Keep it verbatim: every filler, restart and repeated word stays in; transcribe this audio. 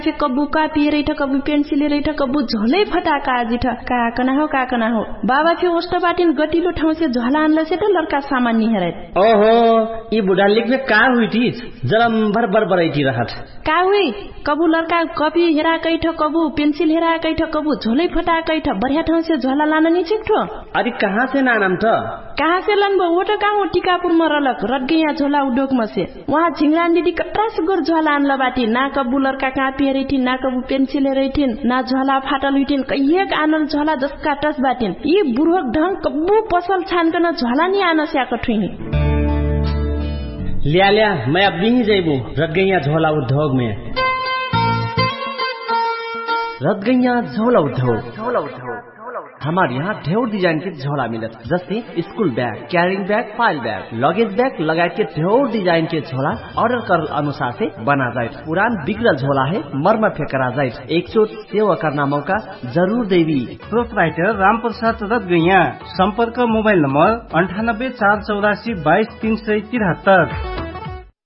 से कबू कापी रही था कबू पेंसिल रही था कबू झोले फटाका आजी था का कना हो का कना हो बाबा फिर ओस्ट बाटिन गटिलो ठाउँ से झोला आनला से तो लड़का सामान नहीं हेरे ओहो ये बुढ़ा लिख में का हुई थी जलम भर भर बरैती रहत का हुई कबू लड़का कॉपी हेरा कई ठ कबू पेंसिल हेरा कई ठ कबू झोले फटा कई ठ बढ़िया ठाउँ से झोला लाना नहीं छिक्ठो अरे कहाँ से नाम था कहाँ से लनबो वो तो कहाँ टीकापुर में रलक रट गई यहाँ झोला उद्योग में से वहाँ झिंगरान दीदी कट्टा से गोर झोला आनला बाटी ना कबू लड़का कापी हेरी थी ना कबू पेंसिल हेरी थी ना झोला फाटल हुई थी कहिए आनल झोला जसका टस बाटिन ये बुढ़क ढंग कबू पसल छान कर झोला नहीं आना से आकर ठुई लिया लिया मैं अब नहीं जाइबू रट गई यहाँ झोला उद्योग में रट गई यहाँ झोला उद्योग झोला उद्योग हमारे यहाँ ढेर डिजाइन के झोला मिलत जैसे school bag carrying bag file bag luggage bag लगाए के ढेर डिजाइन के झोला ऑर्डर कर अनुसार से बना जाए पुरान बिगड़ल झोला है मर्म फेंकरा जाए एक चोट सेवा करना मौका जरूर देवी प्रोपराइटर राम प्रसाद रतगैया संपर्क मोबाइल नंबर अंठानब्बे चार चौरासी बाईस तीन सौ तिहत्तर।